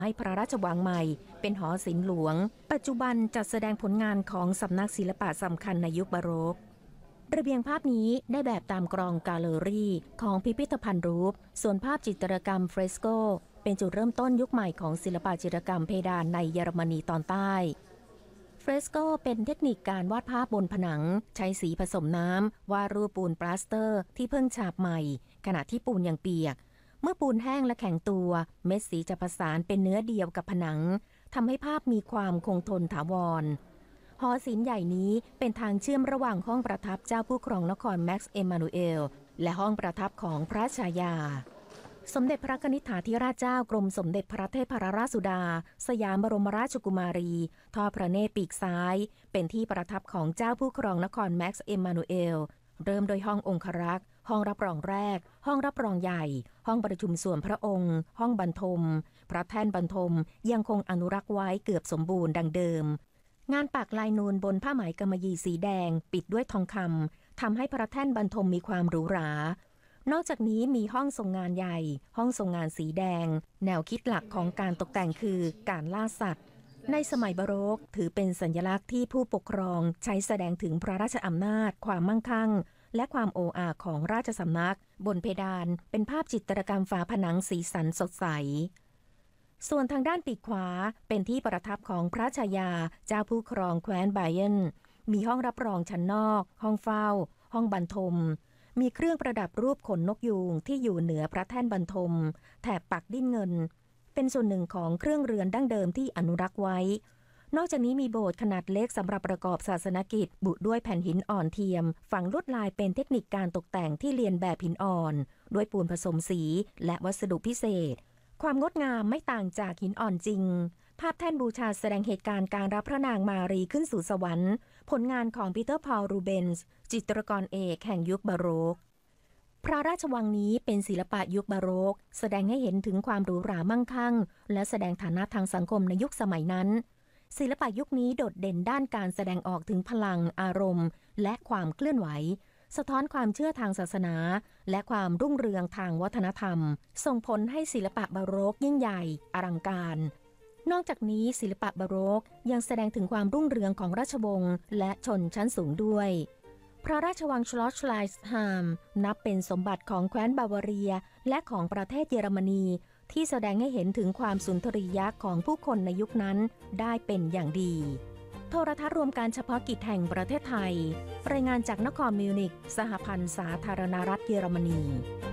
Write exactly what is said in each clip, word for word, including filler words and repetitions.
ให้พระราชวังใหม่เป็นหอศิลป์หลวงปัจจุบันจัดแสดงผลงานของสำนักศิลปะสำคัญในยุคบาโรกระเบียงภาพนี้ได้แบบตามกรองแกลเลอรี่ของพิพิธภัณฑ์รูปส่วนภาพจิตรกรรมเฟรสโกเป็นจุดเริ่มต้นยุคใหม่ของศิลปะจิตรกรรมเพดานในเยอรมนีตอนใต้เฟรสโกเป็นเทคนิคการวาดภาพบนผนังใช้สีผสมน้ำวาดรูปปูนปลาสเตอร์ที่เพิ่งฉาบใหม่ขณะที่ปูนยังเปียกเมื่อปูนแห้งและแข็งตัวเม็ดสีจะผสานเป็นเนื้อเดียวกับผนังทำให้ภาพมีความคงทนถาวรหอศิลป์ใหญ่นี้เป็นทางเชื่อมระหว่างห้องประทับเจ้าผู้ครองนครแม็กซ์เอมมานูเอลและห้องประทับของพระชายาสมเด็จพระกนิษฐาธิราชเจ้ากรมสมเด็จพระเทพรราชสุดาสยามบรมราชกุมารีทอดพระเนตรปีกซ้ายเป็นที่ประทับของเจ้าผู้ครองนครแม็กซ์เอมมานูเอลเริ่มโดยห้ององครักษ์ห้องรับรองแรกห้องรับรองใหญ่ห้องประชุมส่วนพระองค์ห้องบรรทมพระแท่นบรรทมยังคงอนุรักษ์ไว้เกือบสมบูรณ์ดังเดิมงานปักลายนูนบนผ้าไหมกำมะหยี่สีแดงปิดด้วยทองคำทำให้พระแท่นบรรทมมีความหรูหรานอกจากนี้มีห้องทรงงานใหญ่ห้องทรงงานสีแดงแนวคิดหลักของการตกแต่งคือการล่าสัตว์ในสมัยบาโรกถือเป็นสัญลักษณ์ที่ผู้ปกครองใช้แสดงถึงพระราชอำนาจความมั่งคั่งและความโอ้อาของราชสำนักบนเพดานเป็นภาพจิตรกรรมฝาผนังสีสันสดใสส่วนทางด้านปีกขวาเป็นที่ประทับของพระชายาเจ้าผู้ครองแคว้นไบเยนมีห้องรับรองชั้นนอกห้องเฝ้าห้องบรรทมมีเครื่องประดับรูปขนนกยูงที่อยู่เหนือพระแท่นบรรทมแถบปักดิ้นเงินเป็นส่วนหนึ่งของเครื่องเรือนดั้งเดิมที่อนุรักษ์ไว้นอกจากนี้มีโบสถ์ขนาดเล็กสำหรับประกอบศาสนกิจบุด้วยแผ่นหินอ่อนเทียมฝังลวดลายเป็นเทคนิคการตกแต่งที่เรียนแบบหินอ่อนด้วยปูนผสมสีและวัสดุพิเศษความงดงามไม่ต่างจากหินอ่อนจริงภาพแท่นบูชาแสดงเหตุการณ์การรับพระนางมารีขึ้นสู่สวรรค์ผลงานของปีเตอร์พอลรูเบนส์จิตรกรเอกแห่งยุคบาโรกพระราชวังนี้เป็นศิลปะยุคบาโรกแสดงให้เห็นถึงความหรูหรามั่งคั่งและแสดงฐานะทางสังคมในยุคสมัยนั้นศิลปะยุคนี้โดดเด่นด้านการแสดงออกถึงพลังอารมณ์และความเคลื่อนไหวสะท้อนความเชื่อทางศาสนาและความรุ่งเรืองทางวัฒนธรรมส่งผลให้ศิลปะบาโรกยิ่งใหญ่อลังการนอกจากนี้ศิลปะบาโรกยังแสดงถึงความรุ่งเรืองของราชวงศ์และชนชั้นสูงด้วยพระราชวังชลอสไลส์ฮามนับเป็นสมบัติของแคว้นบาวาเรียและของประเทศเยอรมนีที่แสดงให้เห็นถึงความสุนทรียะของผู้คนในยุคนั้นได้เป็นอย่างดีโทรทัศน์รวมการเฉพาะกิจแห่งประเทศไทยรายงานจากนครมิวนิกสหพันธ์สาธารณรัฐเยอรมนี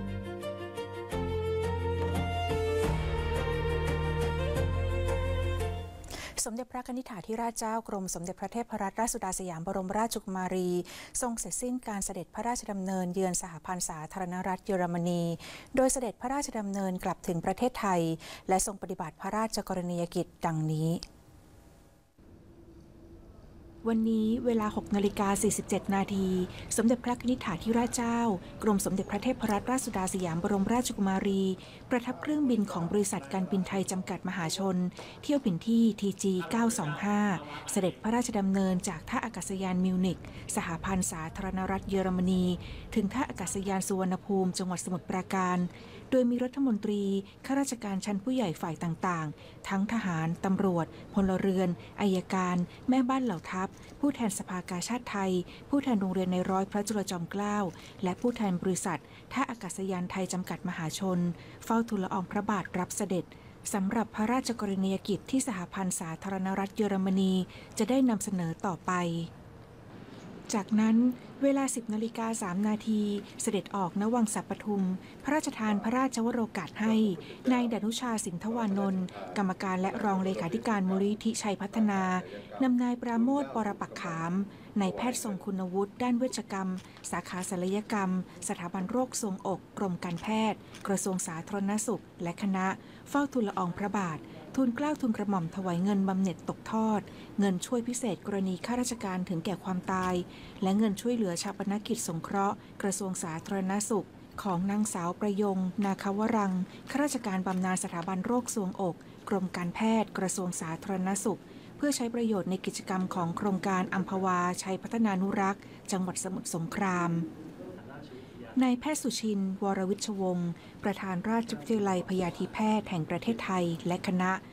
สมเด็จพระกนิษฐาธิราชเจ้ากรมสมเด็จพระเทพรัตนราชสุดาสยามบรมราชกุมารีทรงเสร็จสิ้นการเสด็จพระราชดำเนินเยือนสหพันธ์สาธารณรัฐเยอรมนีโดยเสด็จพระราชดำเนินกลับถึงประเทศไทยและทรงปฏิบัติพระราชกรณียกิจดังนี้วันนี้เวลา หกนาฬิกาสี่สิบเจ็ด นาทีสมเด็จพระนิธิถาธิราชเจ้ากรมสมเด็จพระเทพรัตนราชสุดาสยามบรมราชกุมารีประทับเครื่องบินของบริษัทการบินไทยจำกัดมหาชนเที่ยวบินที่ ที จี เก้าสองห้า เสด็จพระราชดำเนินจากท่าอากาศยานมิวนิกสหพันธ์สาธารณรัฐเยอรมนีถึงท่าอากาศยานสุวรรณภูมิจังหวัดสมุทรปราการโดยมีรัฐมนตรีข้าราชการชั้นผู้ใหญ่ฝ่ายต่างๆทั้งทหารตำรวจพลเรือนอัยการแม่บ้านเหล่าทัพผู้แทนสภากาชาดไทยผู้แทนโรงเรียนในร้อยพระจุลจอมเกล้าและผู้แทนบริษัทท่าอากาศยานไทยจำกัดมหาชนเฝ้าทูลละอองพระบาทรับเสด็จสำหรับพระราชกรณียกิจที่สหพันธ์สาธารณรัฐเยอรมนีจะได้นำเสนอต่อไปจากนั้นเวลา สิบนาฬิกาสามนาทีเสด็จออกณวังสัปปทุมพระราชทานพระราชวโรกาสให้นายดนุชาสินทวานนท์กรรมการและรองเลขาธิการมูลนิธิชัยพัฒนานำนายปราโมทปรปักขามนายแพทย์ทรงคุณวุฒิด้านเวชกรรมสาขาศัลยกรรมสถาบันโรคทรวงอกกรมการแพทย์กระทรวงสาธารณสุขและคณะเฝ้าทูลละอองพระบาททูลเกล้าทูลกระหม่อมถวายเงินบำเหน็จตกทอดเงินช่วยพิเศษกรณีข้าราชการถึงแก่ความตายและเงินช่วยเหลือชาปนกิจสงเคราะห์กระทรวงสาธารณสุขของนางสาวประยงนาคาวรังข้าราชการบำนาญสถาบันโรคทรวงอกกรมการแพทย์กระทรวงสาธารณสุขเพื่อใช้ประโยชน์ในกิจกรรมของโครงการอัมพวาชัยพัฒนานุรักษ์จังหวัดสมุทรสงครามนายแพทย์สุชินวรวิชวงศ์ประธานราชวิทยาลัยพยาธิแพทย์แห่งประเทศไทยและคณะ